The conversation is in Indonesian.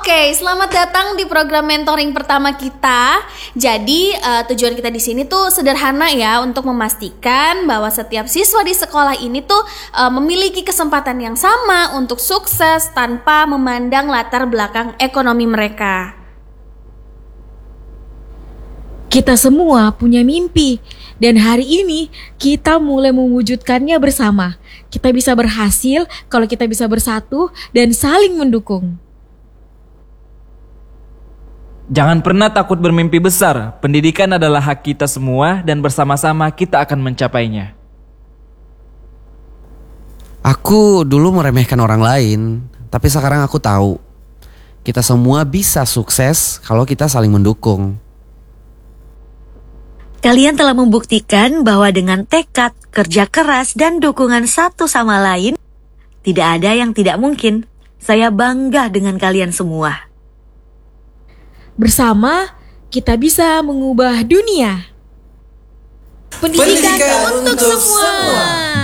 Oke, selamat datang di program mentoring pertama kita. Jadi tujuan kita di sini tuh sederhana ya, untuk memastikan bahwa setiap siswa di sekolah ini tuh memiliki kesempatan yang sama untuk sukses tanpa memandang latar belakang ekonomi mereka. Kita semua punya mimpi, dan hari ini kita mulai mewujudkannya bersama. Kita bisa berhasil kalau kita bisa bersatu dan saling mendukung. Jangan pernah takut bermimpi besar. Pendidikan adalah hak kita semua dan bersama-sama kita akan mencapainya. Aku dulu meremehkan orang lain, tapi sekarang aku tahu kita semua bisa sukses kalau kita saling mendukung. Kalian telah membuktikan bahwa dengan tekad, kerja keras, dan dukungan satu sama lain, tidak ada yang tidak mungkin. Saya bangga dengan kalian semua. Bersama, kita bisa mengubah dunia. Pendidikan untuk semua.